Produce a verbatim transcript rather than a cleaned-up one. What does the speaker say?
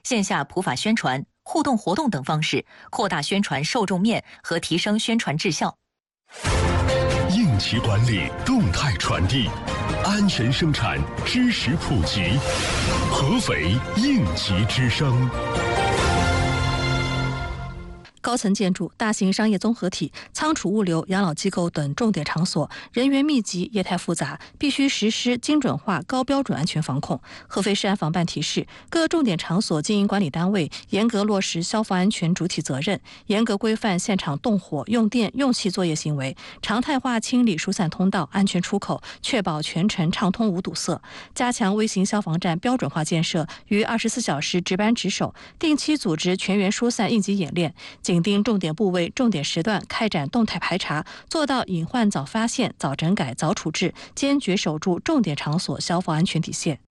线下普法宣传、互动活动等方式，扩大宣传受众面和提升宣传质效。 应急管理动态传递，安全生产知识普及，合肥应急之声。 高层建筑、大型商业综合体、仓储物流、养老机构等重点场所，人员密集、业态复杂，必须实施精准化、高标准安全防控。合肥市安防办提示，各重点场所经营管理单位严格落实消防安全主体责任，严格规范现场动火、用电、用气作业行为，常态化清理疏散通道、安全出口，确保全程畅通无堵塞。加强微型消防站标准化建设与二十四小时值班值守，定期组织全员疏散应急演练。紧盯重点部位、重点时段开展动态排查，做到隐患早发现、早整改、早处置，坚决守住重点场所消防安全底线。